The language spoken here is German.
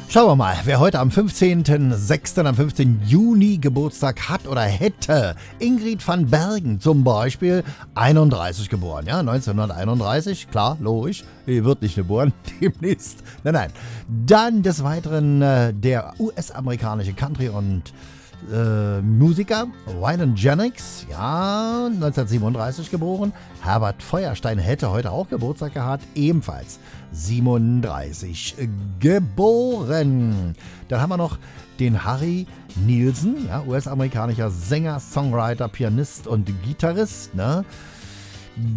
Schauen wir mal, wer heute am 15.06., am 15. Juni Geburtstag hat oder hätte. Ingrid van Bergen zum Beispiel, 31 geboren, ja, 1931, klar, logisch, wird nicht geboren, demnächst, nein. Dann des Weiteren der US-amerikanische Country- und Musiker Waylon Jennings, ja, 1937 geboren. Herbert Feuerstein hätte heute auch Geburtstag gehabt, ebenfalls 37 geboren. Dann haben wir noch den Harry Nilsson, ja, US-amerikanischer Sänger, Songwriter, Pianist und Gitarrist, ne?